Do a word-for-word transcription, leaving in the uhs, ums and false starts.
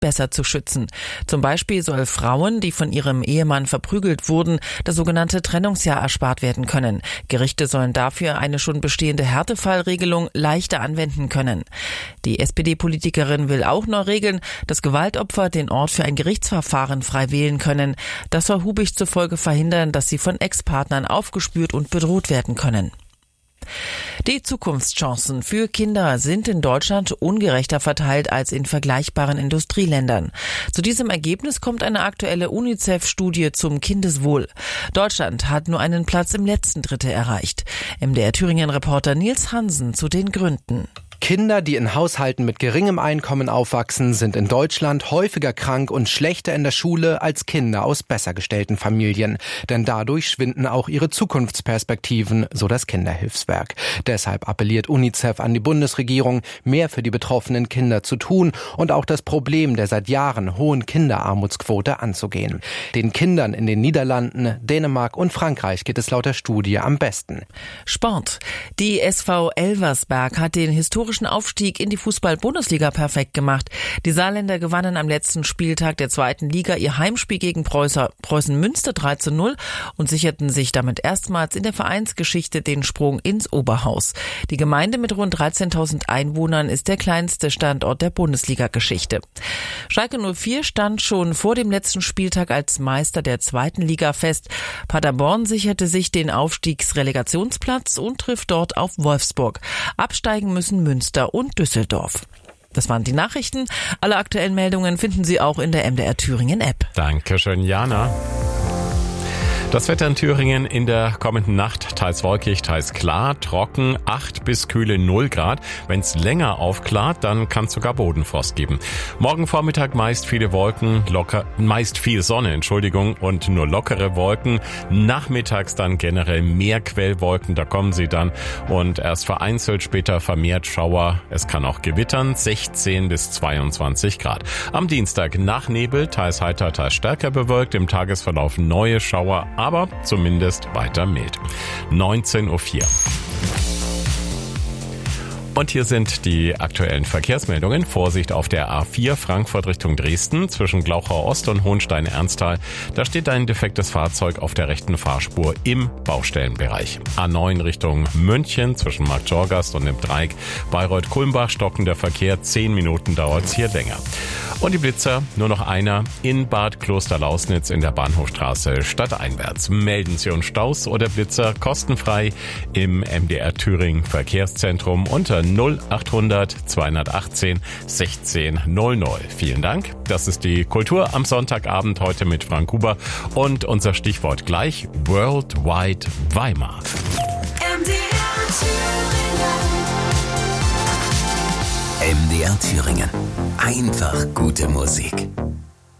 besser zu schützen. Zum Beispiel soll Frauen, die von ihrem Ehemann verprügelt wurden, das sogenannte Trennungsjahr erspart werden können. Gerichte sollen dafür eine schon bestehende Härtefallregelung leichter anwenden können. Die S P D-Politikerin will auch noch regeln, dass Gewaltopfer den Ort für ein Gerichtsverfahren frei wählen können. Das soll Hubig zufolge verhindern, dass sie von Ex-Partnern aufgespürt und bedroht werden können. Die Zukunftschancen für Kinder sind in Deutschland ungerechter verteilt als in vergleichbaren Industrieländern. Zu diesem Ergebnis kommt eine aktuelle UNICEF-Studie zum Kindeswohl. Deutschland hat nur einen Platz im letzten Drittel erreicht. M D R Thüringen-Reporter Nils Hansen zu den Gründen. Kinder, die in Haushalten mit geringem Einkommen aufwachsen, sind in Deutschland häufiger krank und schlechter in der Schule als Kinder aus besser gestellten Familien. Denn dadurch schwinden auch ihre Zukunftsperspektiven, so das Kinderhilfswerk. Deshalb appelliert UNICEF an die Bundesregierung, mehr für die betroffenen Kinder zu tun und auch das Problem der seit Jahren hohen Kinderarmutsquote anzugehen. Den Kindern in den Niederlanden, Dänemark und Frankreich geht es laut der Studie am besten. Sport. Die S V Elversberg hat den historischen Aufstieg in die Fußball-Bundesliga perfekt gemacht. Die Saarländer gewannen am letzten Spieltag der zweiten Liga ihr Heimspiel gegen Preußen Münster drei zu null und sicherten sich damit erstmals in der Vereinsgeschichte den Sprung ins Oberhaus. Die Gemeinde mit rund dreizehntausend Einwohnern ist der kleinste Standort der Bundesliga-Geschichte. Schalke null vier stand schon vor dem letzten Spieltag als Meister der zweiten Liga fest. Paderborn sicherte sich den Aufstiegsrelegationsplatz und trifft dort auf Wolfsburg. Absteigen müssen Münster und Düsseldorf. Das waren die Nachrichten. Alle aktuellen Meldungen finden Sie auch in der M D R Thüringen App. Dankeschön, Jana. Das Wetter in Thüringen in der kommenden Nacht teils wolkig, teils klar, trocken, acht bis kühle null Grad. Wenn es länger aufklart, dann kann es sogar Bodenfrost geben. Morgen Vormittag meist viele Wolken, locker, meist viel Sonne, Entschuldigung, und nur lockere Wolken. Nachmittags dann generell mehr Quellwolken, da kommen sie dann. Und erst vereinzelt später vermehrt Schauer. Es kann auch gewittern, sechzehn bis zweiundzwanzig Grad. Am Dienstag nach Nebel, teils heiter, teils stärker bewölkt. Im Tagesverlauf neue Schauer, aber zumindest weiter mild. neunzehn Uhr vier. Und hier sind die aktuellen Verkehrsmeldungen. Vorsicht auf der A vier Frankfurt Richtung Dresden zwischen Glauchau Ost und Hohenstein-Ernsthal. Da steht ein defektes Fahrzeug auf der rechten Fahrspur im Baustellenbereich. A neun Richtung München zwischen Marktjorgast und dem Dreieck Bayreuth-Kulmbach stockender Verkehr. Zehn Minuten dauert's hier länger. Und die Blitzer, nur noch einer in Bad Klosterlausnitz in der Bahnhofstraße stadteinwärts. Melden Sie uns Staus oder Blitzer kostenfrei im M D R Thüringen Verkehrszentrum unter null achthundert zweihundertachtzehn sechzehn null null. Vielen Dank. Das ist die Kultur am Sonntagabend heute mit Frank Huber und unser Stichwort gleich Worldwide Weimar. M D R Thüringen. M D R Thüringen. Einfach gute Musik.